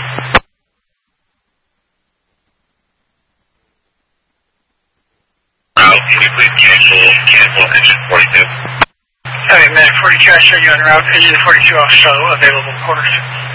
Can you please cancel engine 42? Hey, man, 42, I show you on route, engine 42 off, so available quarters.